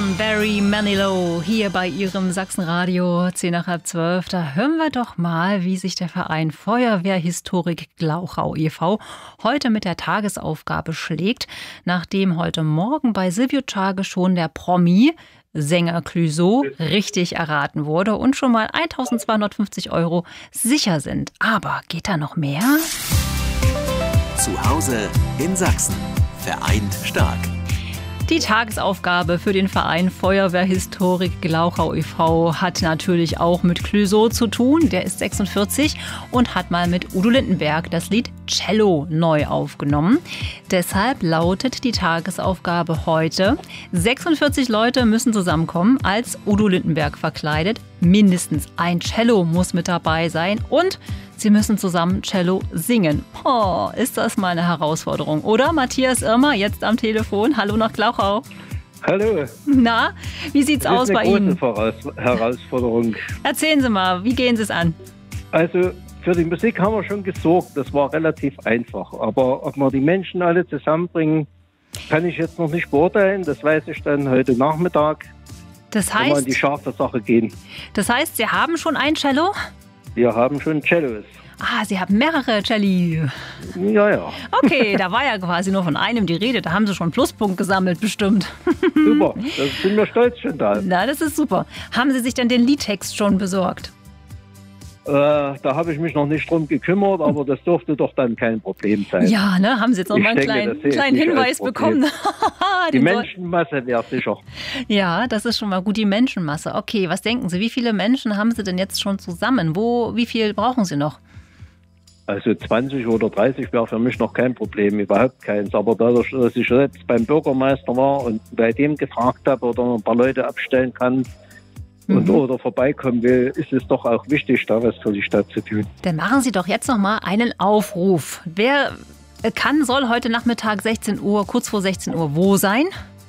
Barry Manilow hier bei Ihrem Sachsenradio 10:30. Da hören wir doch mal, wie sich der Verein Feuerwehrhistorik Glauchau e.V. heute mit der Tagesaufgabe schlägt, nachdem heute Morgen bei Silvio Czage schon der Promi Sänger Clouseau richtig erraten wurde und schon mal 1.250 € sicher sind. Aber geht da noch mehr? Zu Hause in Sachsen. Vereint stark. Die Tagesaufgabe für den Verein Feuerwehrhistorik Glauchau e.V. hat natürlich auch mit Clouseau zu tun. Der ist 46 und hat mal mit Udo Lindenberg das Lied Cello neu aufgenommen. Deshalb lautet die Tagesaufgabe heute: 46 Leute müssen zusammenkommen, als Udo Lindenberg verkleidet. Mindestens ein Cello muss mit dabei sein und sie müssen zusammen Cello singen. Oh, ist das mal eine Herausforderung, oder? Matthias Irmer, jetzt am Telefon. Hallo nach Glauchau. Hallo. Na, wie sieht's aus bei Ihnen? Das ist eine große Herausforderung. Erzählen Sie mal, wie gehen Sie es an? Also für die Musik haben wir schon gesorgt. Das war relativ einfach. Aber ob wir die Menschen alle zusammenbringen, kann ich jetzt noch nicht beurteilen. Das weiß ich dann heute Nachmittag, Das wenn wir in heißt, die scharfe Sache gehen. Sie haben schon ein Cello? Wir haben schon Cellos. Ah, Sie haben mehrere Celli. Ja. Okay, da war ja quasi nur von einem die Rede. Da haben Sie schon einen Pluspunkt gesammelt, bestimmt. Super, da sind wir stolz schon da. Na, das ist super. Haben Sie sich denn den Liedtext schon besorgt? Da habe ich mich noch nicht drum gekümmert, aber das dürfte doch dann kein Problem sein. Ja, ne? Haben Sie jetzt noch mal einen kleinen Hinweis bekommen? Die Menschenmasse wäre sicher. Ja, das ist schon mal gut, die Menschenmasse. Okay, was denken Sie, wie viele Menschen haben Sie denn jetzt schon zusammen? Wie viel brauchen Sie noch? Also 20 oder 30 wäre für mich noch kein Problem, überhaupt keins. Aber dadurch, dass ich jetzt beim Bürgermeister war und bei dem gefragt habe oder ein paar Leute abstellen kann oder vorbeikommen will, ist es doch auch wichtig, da was für die Stadt zu tun. Dann machen Sie doch jetzt noch mal einen Aufruf. Wer soll heute Nachmittag 16 Uhr, kurz vor 16 Uhr wo sein?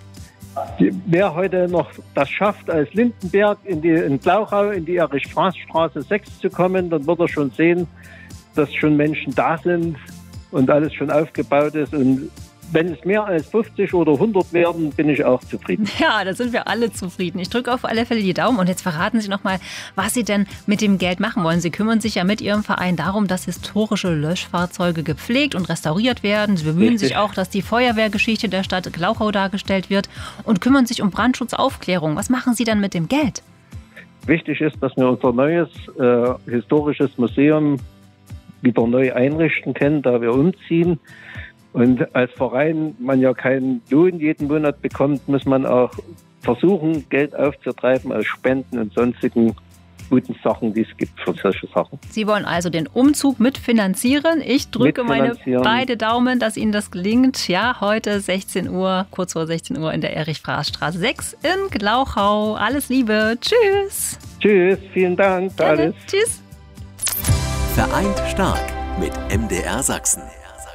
Wer heute noch das schafft, als Lindenberg in Glauchau in die Erich-Fraß-Straße 6 zu kommen, dann wird er schon sehen, dass schon Menschen da sind und alles schon aufgebaut ist. Und wenn es mehr als 50 oder 100 werden, bin ich auch zufrieden. Ja, da sind wir alle zufrieden. Ich drücke auf alle Fälle die Daumen. Und jetzt verraten Sie noch mal, was Sie denn mit dem Geld machen wollen. Sie kümmern sich ja mit Ihrem Verein darum, dass historische Löschfahrzeuge gepflegt und restauriert werden. Sie bemühen sich auch, dass die Feuerwehrgeschichte der Stadt Glauchau dargestellt wird und kümmern sich um Brandschutzaufklärung. Was machen Sie dann mit dem Geld? Wichtig ist, dass wir unser neues historisches Museum wieder neu einrichten können, da wir umziehen. Und als Verein man ja keinen Lohn jeden Monat bekommt, muss man auch versuchen, Geld aufzutreiben aus Spenden und sonstigen guten Sachen, die es gibt für solche Sachen. Sie wollen also den Umzug mitfinanzieren. Ich drücke meine beide Daumen, dass Ihnen das gelingt. Ja, heute 16 Uhr, kurz vor 16 Uhr in der Erich-Fraß-Straße 6 in Glauchau. Alles Liebe. Tschüss. Tschüss, vielen Dank. Alles. Tschüss. Vereint stark mit MDR Sachsen.